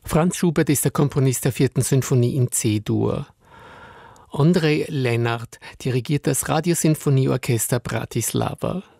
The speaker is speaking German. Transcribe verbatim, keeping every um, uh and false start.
Franz Schubert ist der Komponist der vierten Sinfonie in C-Dur. Ondrej Lenart dirigiert das Radiosinfonieorchester Bratislava.